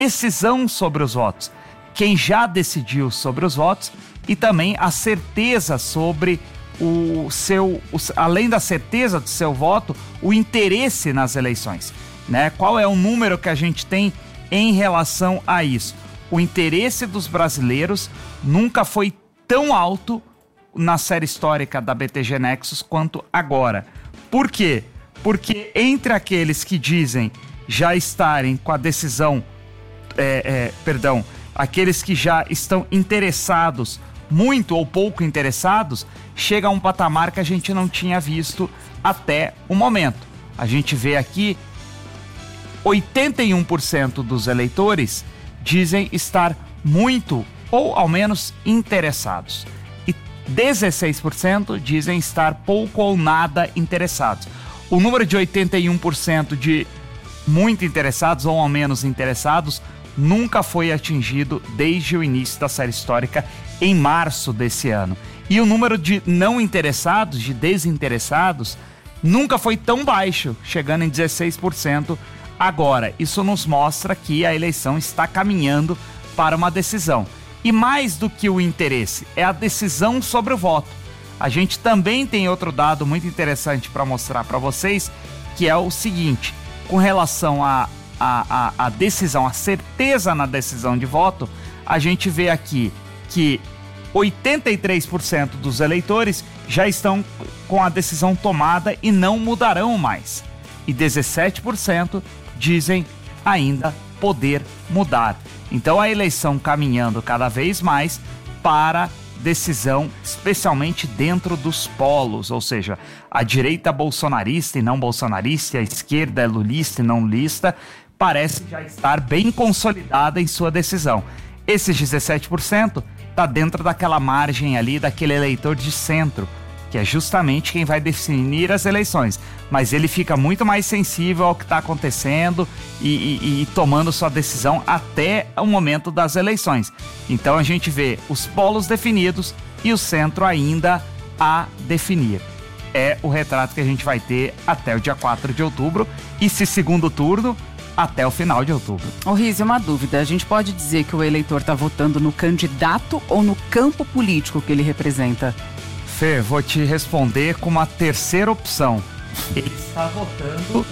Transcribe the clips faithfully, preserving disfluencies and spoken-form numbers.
decisão sobre os votos, quem já decidiu sobre os votos, e também a certeza sobre o seu, o, além da certeza do seu voto, o interesse nas eleições, né? Qual é o número que a gente tem em relação a isso? O interesse dos brasileiros nunca foi tão alto na série histórica da B T G Nexus quanto agora. Por quê? Porque entre aqueles que dizem já estarem com a decisão, é, é, perdão, aqueles que já estão interessados, muito ou pouco interessados, chega a um patamar que a gente não tinha visto até o momento. A gente vê aqui oitenta e um por cento dos eleitores dizem estar muito ou ao menos interessados. E dezesseis por cento dizem estar pouco ou nada interessados. O número de oitenta e um por cento de muito interessados ou ao menos interessados nunca foi atingido desde o início da série histórica em março desse ano. E o número de não interessados, de desinteressados, nunca foi tão baixo, chegando em dezesseis por cento agora. Isso nos mostra que a eleição está caminhando para uma decisão. E mais do que o interesse, é a decisão sobre o voto. A gente também tem outro dado muito interessante para mostrar para vocês, que é o seguinte: com relação à a, a, a decisão, a certeza na decisão de voto, a gente vê aqui que oitenta e três por cento dos eleitores já estão com a decisão tomada e não mudarão mais. E dezessete por cento dizem ainda poder mudar. Então a eleição caminhando cada vez mais para decisão, especialmente dentro dos polos, ou seja, a direita bolsonarista e não bolsonarista, a esquerda lulista e não lulista, parece já estar bem consolidada em sua decisão. Esses dezessete por cento está dentro daquela margem ali, daquele eleitor de centro, que é justamente quem vai definir as eleições. Mas ele fica muito mais sensível ao que está acontecendo e, e, e tomando sua decisão até o momento das eleições. Então a gente vê os polos definidos e o centro ainda a definir. É o retrato que a gente vai ter até o dia quatro de outubro e, se segundo turno, até o final de outubro. Ô Rizzi, uma dúvida. A gente pode dizer que o eleitor está votando no candidato ou no campo político que ele representa? Fê, vou te responder com uma terceira opção. Ele está votando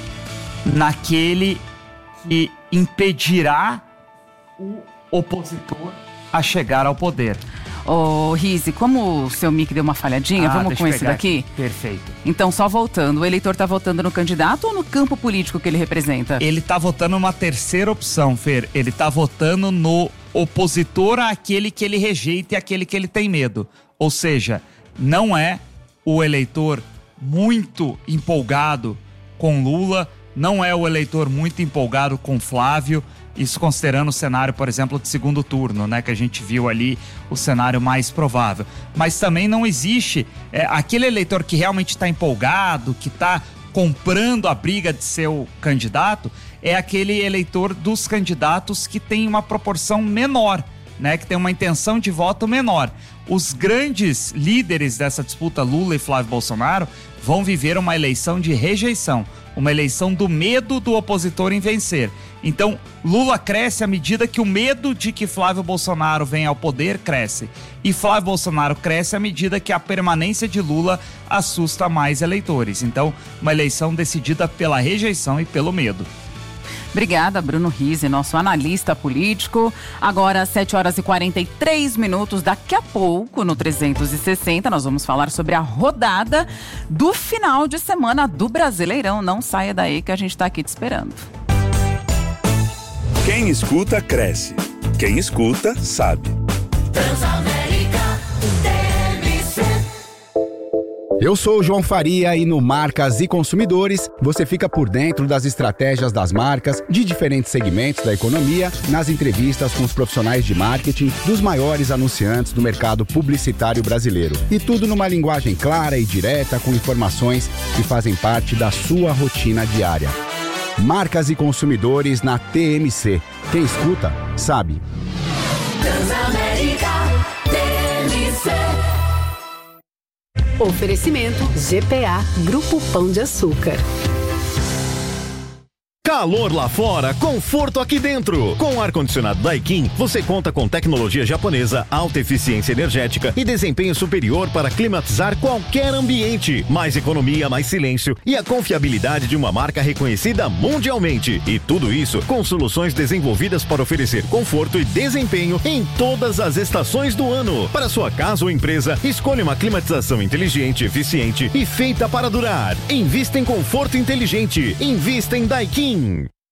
naquele que impedirá o opositor a chegar ao poder. Ô Rizzi, como o seu mic deu uma falhadinha, ah, vamos com esse daqui? Aqui. Perfeito. Então, só voltando, o eleitor está votando no candidato ou no campo político que ele representa? Ele está votando numa terceira opção, Fer. Ele está votando no opositor àquele que ele rejeita e àquele que ele tem medo. Ou seja, não é o eleitor muito empolgado com Lula, não é o eleitor muito empolgado com Flávio, isso considerando o cenário, por exemplo, de segundo turno, né, que a gente viu ali o cenário mais provável. Mas também não existe é, aquele eleitor que realmente está empolgado, que está comprando a briga de seu candidato, é aquele eleitor dos candidatos que tem uma proporção menor, né, que tem uma intenção de voto menor. Os grandes líderes dessa disputa, Lula e Flávio Bolsonaro, vão viver uma eleição de rejeição, uma eleição do medo do opositor em vencer. Então, Lula cresce à medida que o medo de que Flávio Bolsonaro venha ao poder cresce. E Flávio Bolsonaro cresce à medida que a permanência de Lula assusta mais eleitores. Então, uma eleição decidida pela rejeição e pelo medo. Obrigada, Bruno Rizzi, nosso analista político. Agora, sete horas e quarenta e três minutos. Daqui a pouco, no trezentos e sessenta, nós vamos falar sobre a rodada do final de semana do Brasileirão. Não saia daí que a gente está aqui te esperando. Quem escuta, cresce. Quem escuta, sabe. Transamérica T M C. Eu sou o João Faria e no Marcas e Consumidores você fica por dentro das estratégias das marcas de diferentes segmentos da economia, nas entrevistas com os profissionais de marketing dos maiores anunciantes do mercado publicitário brasileiro. E tudo numa linguagem clara e direta, com informações que fazem parte da sua rotina diária. Marcas e Consumidores na T M C. Quem escuta, sabe. Transamérica T M C. Oferecimento G P A Grupo Pão de Açúcar. Calor lá fora, conforto aqui dentro. Com o ar-condicionado Daikin, você conta com tecnologia japonesa, alta eficiência energética e desempenho superior para climatizar qualquer ambiente. Mais economia, mais silêncio e a confiabilidade de uma marca reconhecida mundialmente. E tudo isso com soluções desenvolvidas para oferecer conforto e desempenho em todas as estações do ano. Para sua casa ou empresa, escolha uma climatização inteligente, eficiente e feita para durar. Invista em conforto inteligente. Invista em Daikin.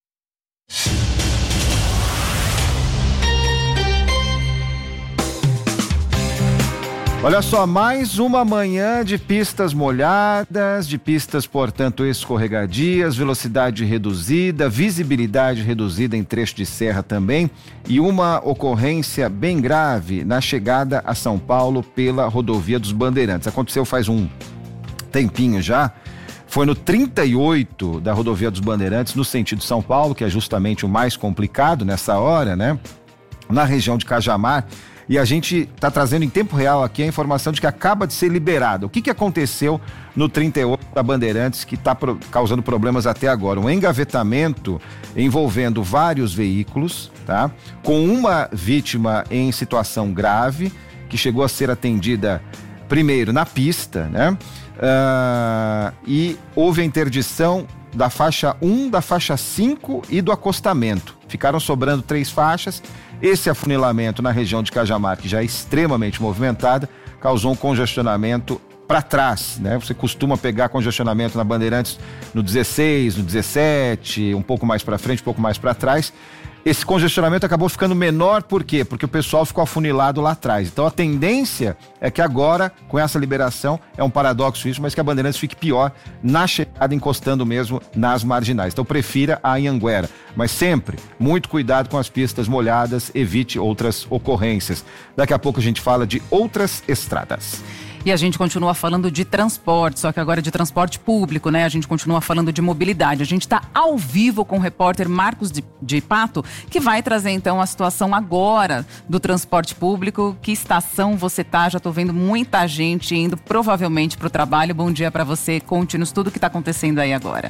Olha só, mais uma manhã de pistas molhadas, de pistas, portanto, escorregadias, velocidade reduzida, visibilidade reduzida em trecho de serra também, e uma ocorrência bem grave na chegada a São Paulo pela rodovia dos Bandeirantes. Aconteceu faz um tempinho já. Foi no trinta e oito da rodovia dos Bandeirantes, no sentido São Paulo, que é justamente o mais complicado nessa hora, né? Na região de Cajamar. E a gente está trazendo em tempo real aqui a informação de que acaba de ser liberado. O que, que aconteceu no trinta e oito da Bandeirantes que está pro, causando problemas até agora? Um engavetamento envolvendo vários veículos, tá? Com uma vítima em situação grave, que chegou a ser atendida primeiro na pista, né? Uh, e houve a interdição da faixa um, da faixa cinco e do acostamento. Ficaram sobrando três faixas. Esse afunilamento na região de Cajamar, que já é extremamente movimentada, causou um congestionamento para trás, né? Você costuma pegar congestionamento na Bandeirantes no dezesseis, no dezessete, um pouco mais para frente, um pouco mais para trás. Esse congestionamento acabou ficando menor, por quê? Porque o pessoal ficou afunilado lá atrás. Então a tendência é que agora, com essa liberação, é um paradoxo isso, mas que a Bandeirantes fique pior na chegada, encostando mesmo nas marginais. Então prefira a Anhanguera. Mas sempre, muito cuidado com as pistas molhadas, evite outras ocorrências. Daqui a pouco a gente fala de outras estradas. E a gente continua falando de transporte, só que agora de transporte público, né? A gente continua falando de mobilidade. A gente está ao vivo com o repórter Marcos de, de Pato, que vai trazer então a situação agora do transporte público. Que estação você tá? Já estou vendo muita gente indo provavelmente para o trabalho. Bom dia para você. Conte-nos tudo o que está acontecendo aí agora.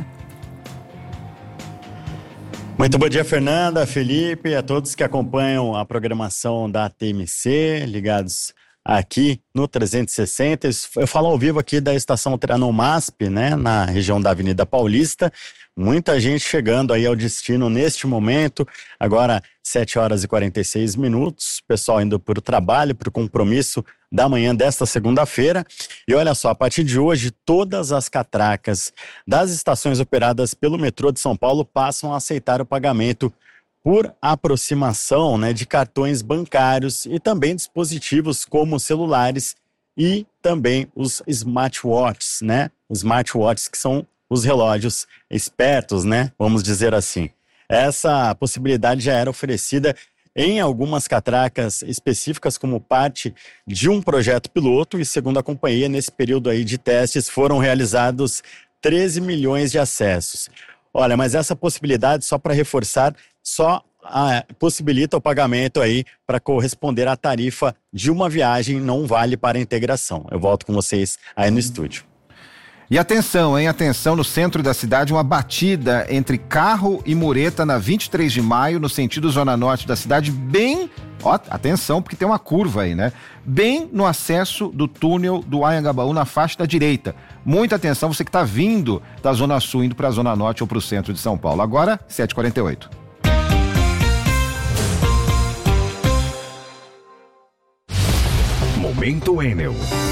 Muito bom dia, Fernanda, Felipe, a todos que acompanham a programação da T M C, ligados aqui no trezentos e sessenta. Eu falo ao vivo aqui da estação Trianomasp, né, na região da Avenida Paulista. Muita gente chegando aí ao destino neste momento. Agora, sete horas e quarenta e seis minutos. Pessoal indo para o trabalho, para o compromisso da manhã desta segunda-feira. E olha só, a partir de hoje, todas as catracas das estações operadas pelo metrô de São Paulo passam a aceitar o pagamento por aproximação, né, de cartões bancários e também dispositivos como celulares e também os smartwatches, né? Os smartwatches que são os relógios espertos, né? Vamos dizer assim. Essa possibilidade já era oferecida em algumas catracas específicas como parte de um projeto piloto e, segundo a companhia, nesse período aí de testes foram realizados treze milhões de acessos. Olha, mas essa possibilidade, só para reforçar, só ah, possibilita o pagamento aí para corresponder à tarifa de uma viagem, não vale para a integração. Eu volto com vocês aí no estúdio. E atenção, hein? Atenção, no centro da cidade, uma batida entre carro e mureta na vinte e três de maio, no sentido zona norte da cidade, bem... Ó, atenção, porque tem uma curva aí, né? Bem no acesso do túnel do Anhangabaú, na faixa da direita. Muita atenção, você que está vindo da zona sul, indo para a zona norte ou para o centro de São Paulo. Agora, sete e quarenta e oito. Momento Enel.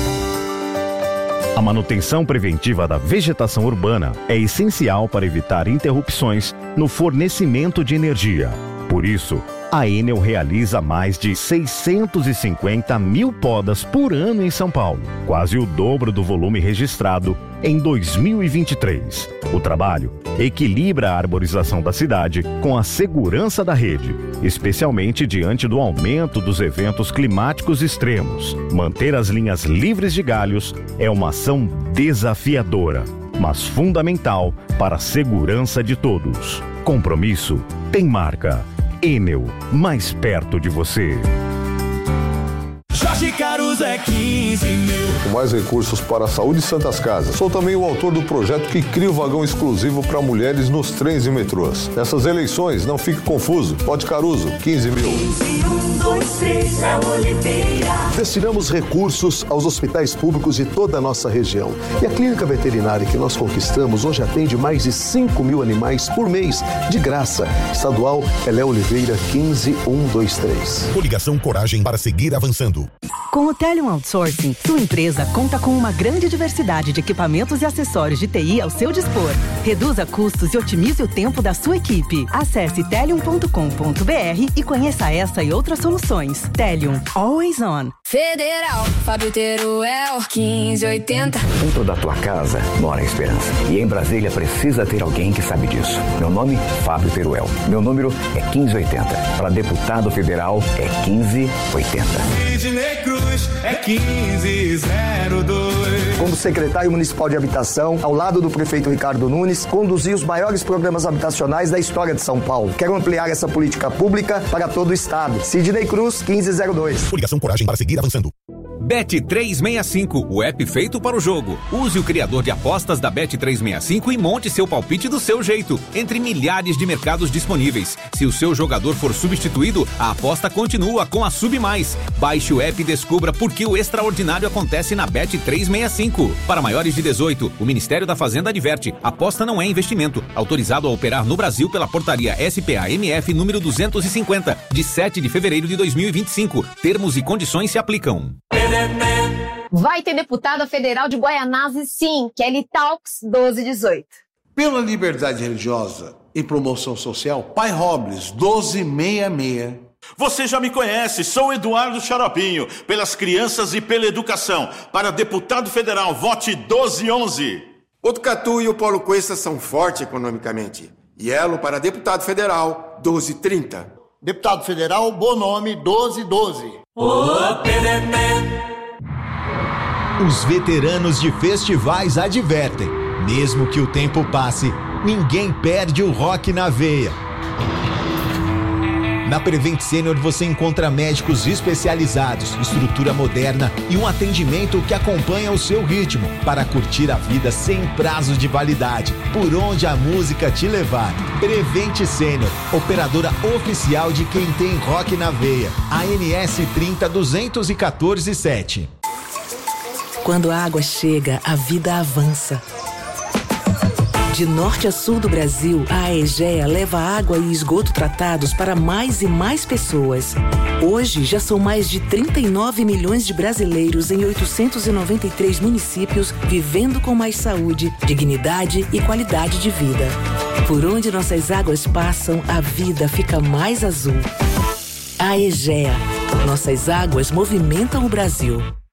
A manutenção preventiva da vegetação urbana é essencial para evitar interrupções no fornecimento de energia. Por isso, a Enel realiza mais de seiscentos e cinquenta mil podas por ano em São Paulo, quase o dobro do volume registrado em dois mil e vinte e três. O trabalho equilibra a arborização da cidade com a segurança da rede, especialmente diante do aumento dos eventos climáticos extremos. Manter as linhas livres de galhos é uma ação desafiadora, mas fundamental para a segurança de todos. Compromisso tem marca. Enel, mais perto de você. Já Laje Caruso é quinze mil. Com mais recursos para a saúde e santas casas. Sou também o autor do projeto que cria o vagão exclusivo para mulheres nos trens e metrôs. Nessas eleições, não fique confuso. Vote Caruso, quinze mil. quinze, um, dois, três, é Oliveira. Destinamos recursos aos hospitais públicos de toda a nossa região. E a clínica veterinária que nós conquistamos hoje atende mais de cinco mil animais por mês, de graça. Estadual Elé Oliveira, quinze, um, dois, três. Coligação Coragem para seguir avançando. Com o Telium Outsourcing, sua empresa conta com uma grande diversidade de equipamentos e acessórios de T I ao seu dispor. Reduza custos e otimize o tempo da sua equipe. Acesse telium ponto com ponto b r e conheça essa e outras soluções. Telium, always on. Federal, Fábio Teruel, quinze oitenta. Dentro da tua casa mora a esperança. E em Brasília precisa ter alguém que sabe disso. Meu nome, Fábio Teruel. Meu número é quinze oitenta. Para deputado federal é quinze oitenta. Sidney Cruz é quinze zero dois. Como secretário municipal de habitação, ao lado do prefeito Ricardo Nunes, conduzi os maiores programas habitacionais da história de São Paulo. Quero ampliar essa política pública para todo o estado. Sidney Cruz, quinze zero dois. Coligação Coragem para seguir avançando. Bet trezentos e sessenta e cinco, o app feito para o jogo. Use o criador de apostas da Bet trezentos e sessenta e cinco e monte seu palpite do seu jeito, entre milhares de mercados disponíveis. Se o seu jogador for substituído, a aposta continua com a Sub Mais. Baixe o app e descubra por que o extraordinário acontece na Bet trezentos e sessenta e cinco. Para maiores de dezoito, o Ministério da Fazenda adverte: aposta não é investimento. Autorizado a operar no Brasil pela portaria S P A M F número duzentos e cinquenta, de sete de fevereiro de dois mil e vinte e cinco. Termos e condições se aplicam. Vai ter deputada federal de Guaianazes, sim, Kelly Talks doze dezoito. Pela liberdade religiosa e promoção social, Pai Robles doze sessenta e seis. Você já me conhece, sou Eduardo Xaropinho, pelas crianças e pela educação. Para deputado federal, vote doze onze. Botucatu e o Polo Cuesta são fortes economicamente. Yelo para deputado federal, doze trinta. Deputado federal, Bonome, doze doze. Ô, P D M. Os veteranos de festivais advertem: mesmo que o tempo passe, ninguém perde o rock na veia. Na Prevent Senior você encontra médicos especializados, estrutura moderna e um atendimento que acompanha o seu ritmo para curtir a vida sem prazo de validade, por onde a música te levar. Prevent Senior, operadora oficial de quem tem rock na veia. A N S trinta duzentos e quatorze sete. Quando a água chega, a vida avança. De norte a sul do Brasil, a Aegea leva água e esgoto tratados para mais e mais pessoas. Hoje, já são mais de trinta e nove milhões de brasileiros em oitocentos e noventa e três municípios vivendo com mais saúde, dignidade e qualidade de vida. Por onde nossas águas passam, a vida fica mais azul. Aegea. Nossas águas movimentam o Brasil.